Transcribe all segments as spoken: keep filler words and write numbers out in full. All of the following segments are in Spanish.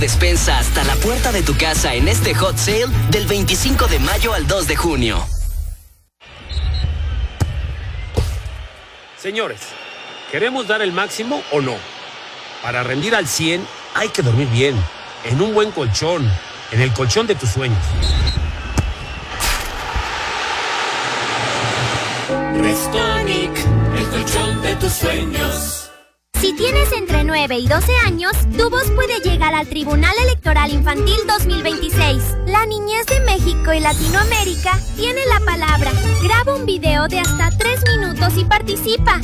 Despensa hasta la puerta de tu casa en este hot sale del veinticinco de mayo al dos de junio. Señores, ¿queremos dar el máximo o no? Para rendir al cien hay que dormir bien, en un buen colchón, en el colchón de tus sueños. Restonic, el colchón de tus sueños. Si tienes entre nueve y doce años, tu voz puede llegar al Tribunal Electoral Infantil dos mil veintiséis. La niñez de México y Latinoamérica tiene la palabra. Graba un video de hasta tres minutos y participa.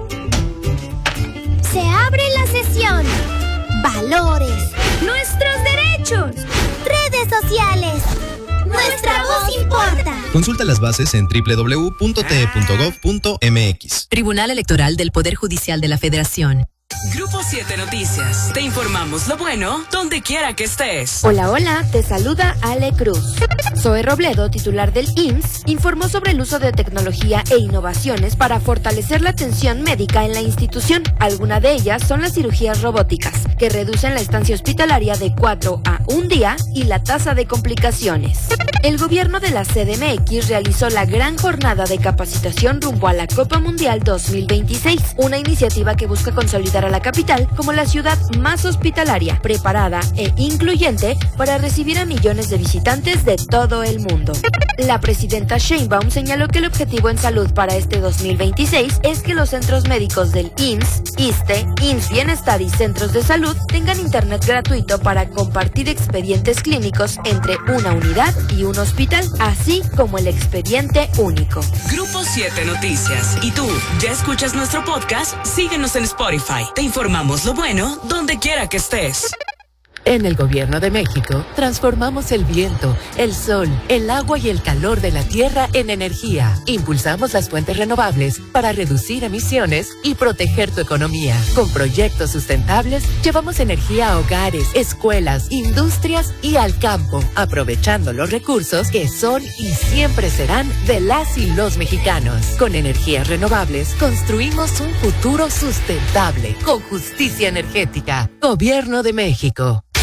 Se abre la sesión. Valores. Nuestros derechos. Redes sociales. Nuestra voz importa. Consulta las bases en doble u doble u doble u punto t e punto gov punto m x. Tribunal Electoral del Poder Judicial de la Federación. Grupo siete Noticias. Te informamos lo bueno donde quiera que estés. Hola, hola, te saluda Ale Cruz. Zoe Robledo, titular del I M S S, informó sobre el uso de tecnología e innovaciones para fortalecer la atención médica en la institución. Algunas de ellas son las cirugías robóticas, que reducen la estancia hospitalaria de cuatro a un día y la tasa de complicaciones. El gobierno de la C D M X realizó la gran jornada de capacitación rumbo a la Copa Mundial dos mil veintiséis, una iniciativa que busca consolidar a la capital como la ciudad más hospitalaria, preparada e incluyente para recibir a millones de visitantes de todo el mundo. La presidenta Sheinbaum señaló que el objetivo en salud para este dos mil veintiséis es que los centros médicos del I M S S, ISSSTE, I M S S Bienestar y centros de salud tengan internet gratuito para compartir expedientes clínicos entre una unidad y un hospital, así como el expediente único. Grupo siete Noticias. ¿Y tú, ya escuchas nuestro podcast? Síguenos en Spotify. Te informamos lo bueno donde quiera que estés. En el Gobierno de México, transformamos el viento, el sol, el agua y el calor de la tierra en energía. Impulsamos las fuentes renovables para reducir emisiones y proteger tu economía. Con proyectos sustentables, llevamos energía a hogares, escuelas, industrias y al campo, aprovechando los recursos que son y siempre serán de las y los mexicanos. Con energías renovables, construimos un futuro sustentable, con justicia energética. Gobierno de México.